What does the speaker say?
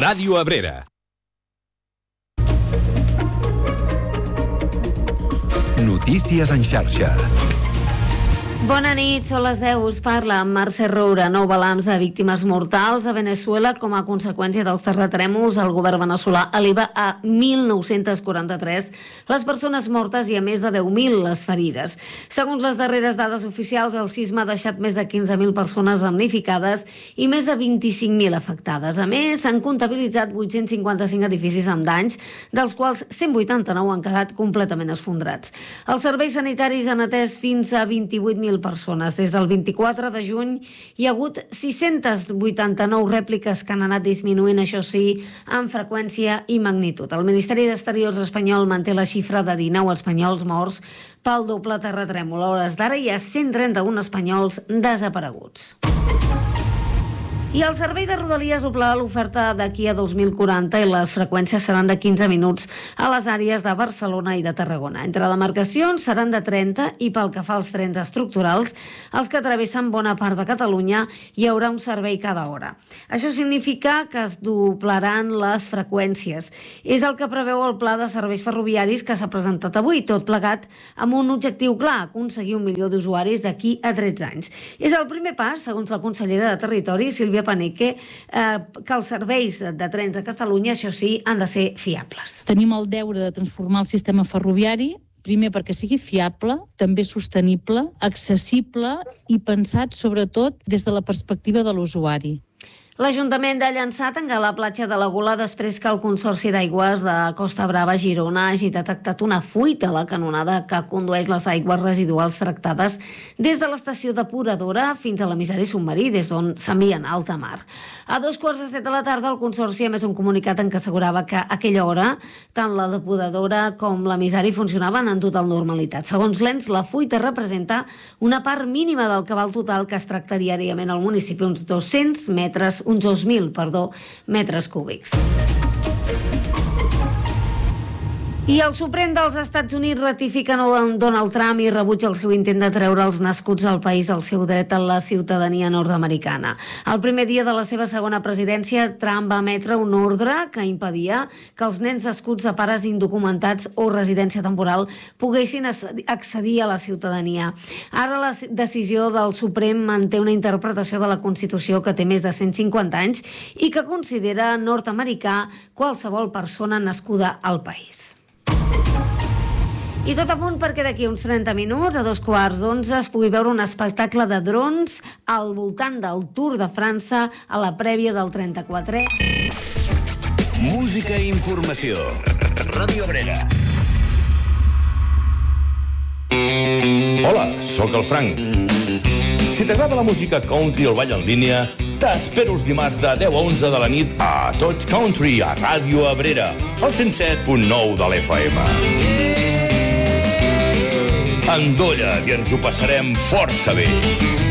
Ràdio Abrera. Notícies en xarxa. Bona nit, són les 10, us parla Mercè Roura. Nou balanç de víctimes mortals a Veneçuela com a conseqüència dels terratrèmols. El govern veneçolà eleva a 1.943 les persones mortes i a més de 10.000 les ferides. Segons les darreres dades oficials, el sisme ha deixat més de 15.000 persones damnificades i més de 25.000 afectades. A més, s'han comptabilitzat 855 edificis amb danys, dels quals 189 han quedat completament esfondrats. Els serveis sanitaris han atès fins a 28.000 persones. Des del 24 de juny hi ha hagut 689 rèpliques que han anat disminuint, això sí, en freqüència i magnitud. El Ministeri d'Exteriors espanyol manté la xifra de 19 espanyols morts pel doble terratrèmol. A hores d'ara hi ha 131 espanyols desapareguts. I el servei de Rodalies doblarà l'oferta d'aquí a 2040 i les freqüències seran de 15 minuts a les àrees de Barcelona i de Tarragona. Entre demarcacions seran de 30 i pel que fa als trens estructurals, els que travessen bona part de Catalunya, hi haurà un servei cada hora. Això significa que es doblaran les freqüències. És el que preveu el Pla de Serveis Ferroviaris que s'ha presentat avui, tot plegat amb un objectiu clar, aconseguir 1 milió d'usuaris d'aquí a 13 anys. És el primer pas, segons la consellera de Territori, Sílvia Paneque, que els serveis de trens a Catalunya, això sí, han de ser fiables. Tenim el deure de transformar el sistema ferroviari, primer perquè sigui fiable, també sostenible, accessible i pensat sobretot des de la perspectiva de l'usuari. L'Ajuntament de Llançà tanca la platja de la Gola després que el Consorci d'Aigües de Costa Brava, Girona, hagi detectat una fuita a la canonada que condueix les aigües residuals tractades des de l'estació depuradora fins a l'emissari submarí, des d'on s'envien a alta mar. A 2:15 de la tarda, el Consorci ha emès un comunicat en què assegurava que a aquella hora tant la depuradora com l'emissari funcionaven en total normalitat. Segons l'ENS, la fuita representa una part mínima del cabal total que es tracta diàriament al municipi, uns 2.000 metres cúbics. I el Suprem dels Estats Units ratifica Donald Trump i rebutja el seu intent de treure els nascuts al país el seu dret a la ciutadania nord-americana. El primer dia de la seva segona presidència, Trump va emetre un ordre que impedia que els nens nascuts de pares indocumentats o residència temporal poguessin accedir a la ciutadania. Ara la decisió del Suprem manté una interpretació de la Constitució que té més de 150 anys i que considera nord-americà qualsevol persona nascuda al país. I tot a punt perquè d'aquí uns 30 minuts, a 11:15, es pugui veure un espectacle de drons al voltant del Tour de França a la prèvia del 34è. Música i informació. Ràdio Abrera. Hola, sóc el Frank. Si t'agrada la música country o el ball en línia, t'espero els dimarts de 10 a 11 de la nit a Tot Country a Ràdio Abrera, al 107.9 de l'FM. Endolla't i ens ho passarem força bé.